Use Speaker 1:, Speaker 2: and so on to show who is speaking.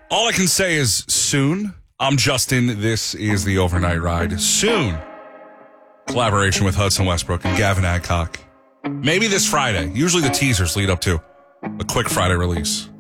Speaker 1: All I can say is soon. I'm Justin. This is the Overnight Ride. Soon. Collaboration with Hudson Westbrook and Gavin Adcock. Maybe this Friday. Usually the teasers lead up to a quick Friday release.